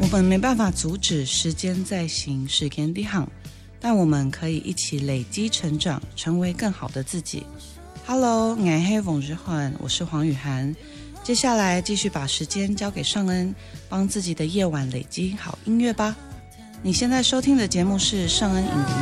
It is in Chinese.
们没办法阻止时间在行，时间在行，但我们可以一起累积成长，成为更好的自己。Hello， 我是冯日焕，我是黄雨涵。接下来继续把时间交给尚恩，帮自己的夜晚累积好音乐吧。你现在收听的节目是尚恩影